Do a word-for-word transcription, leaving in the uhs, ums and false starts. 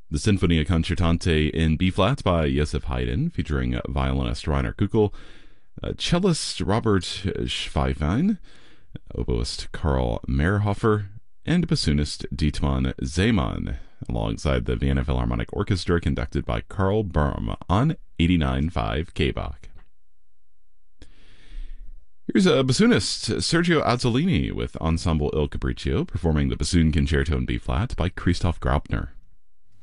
The Sinfonia Concertante in B-flat by Joseph Haydn, featuring violinist Rainer Kuckel, uh, cellist Robert Schweifein, oboist Karl Meyerhofer, and bassoonist Dietmar Zeeman, alongside the Vienna Philharmonic Orchestra conducted by Karl Böhm on eighty-nine point five K-Bach. Here's a bassoonist, Sergio Azzolini, with Ensemble Il Capriccio, performing the Bassoon Concerto in B-flat by Christoph Graupner.